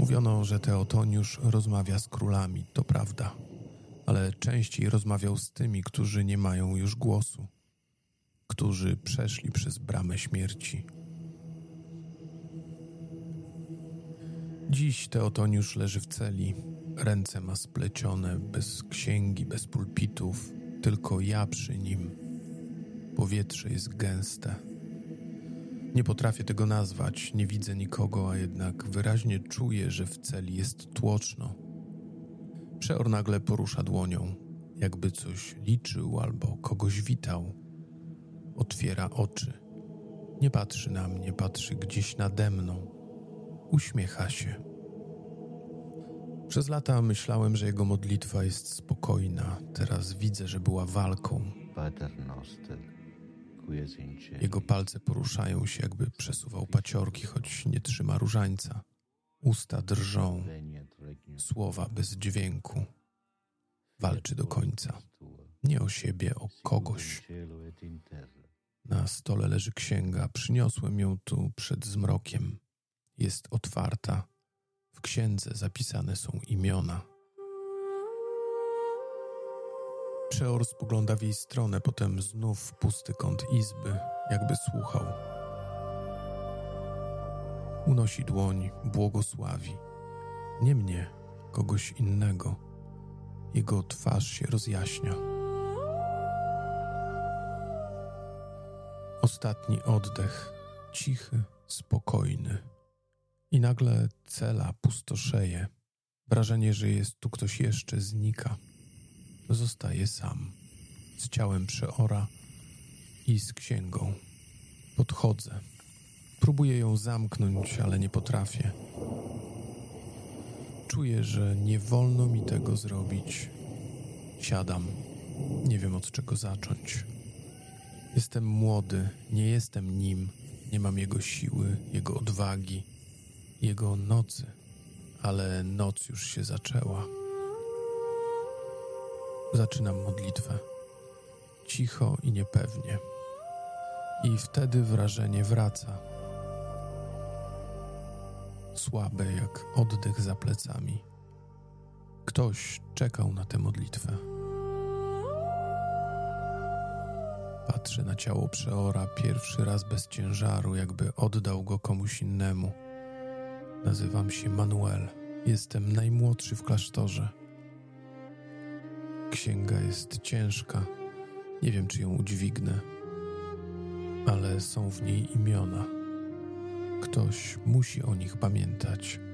Mówiono, że Teotoniusz rozmawia z królami, to prawda, ale częściej rozmawiał z tymi, którzy nie mają już głosu, którzy przeszli przez bramę śmierci. Dziś Teotoniusz leży w celi, ręce ma splecione, bez księgi, bez pulpitów, tylko ja przy nim. Powietrze jest gęste. Nie potrafię tego nazwać, nie widzę nikogo, a jednak wyraźnie czuję, że w celi jest tłoczno. Przeor nagle porusza dłonią, jakby coś liczył albo kogoś witał. Otwiera oczy. Nie patrzy na mnie, patrzy gdzieś nade mną. Uśmiecha się. Przez lata myślałem, że jego modlitwa jest spokojna. Teraz widzę, że była walką. Jego palce poruszają się, jakby przesuwał paciorki, choć nie trzyma różańca. Usta drżą. Słowa bez dźwięku. Walczy do końca. Nie o siebie, o kogoś. Na stole leży księga. Przyniosłem ją tu przed zmrokiem. Jest otwarta. W księdze zapisane są imiona. Przeor spogląda w jej stronę, potem znów w pusty kąt izby, jakby słuchał. Unosi dłoń, błogosławi. Nie mnie, kogoś innego. Jego twarz się rozjaśnia. Ostatni oddech, cichy, spokojny. I nagle cela pustoszeje. Wrażenie, że jest tu ktoś jeszcze, znika. Zostaje sam, z ciałem przeora i z księgą. Podchodzę. Próbuję ją zamknąć, ale nie potrafię. Czuję, że nie wolno mi tego zrobić. Siadam. Nie wiem, od czego zacząć. Jestem młody, nie jestem nim. Nie mam jego siły, jego odwagi, jego nocy. Ale noc już się zaczęła. Zaczynam modlitwę. Cicho i niepewnie. I wtedy wrażenie wraca. Słabe jak oddech za plecami. Ktoś czekał na tę modlitwę. Patrzę na ciało przeora pierwszy raz bez ciężaru, jakby oddał go komuś innemu. Nazywam się Manuel. Jestem najmłodszy w klasztorze. Księga jest ciężka. Nie wiem, czy ją udźwignę. Ale są w niej imiona. Ktoś musi o nich pamiętać.